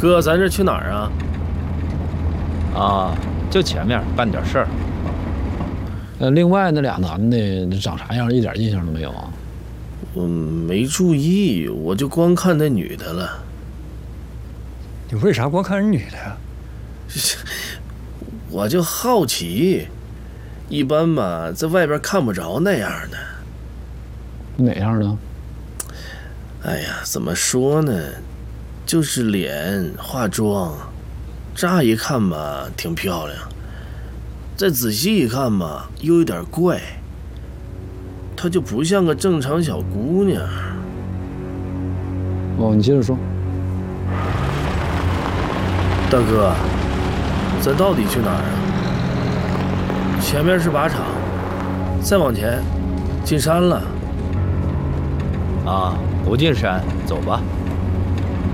哥，咱这去哪儿啊？ 啊，就前面办点事儿。 另外那俩男的长啥样，一点印象都没有啊？ 我没注意，我就光看那女的了。 你为啥光看人女的呀？ 我就好奇，一般嘛，在外边看不着那样的。 哪样的？ 哎呀，怎么说呢？就是脸化妆，乍一看吧挺漂亮，再仔细一看吧又有点怪。她就不像个正常小姑娘。 哦，你接着说。 大哥，咱到底去哪儿啊？前面是靶场，再往前进山了。 啊，不进山，走吧。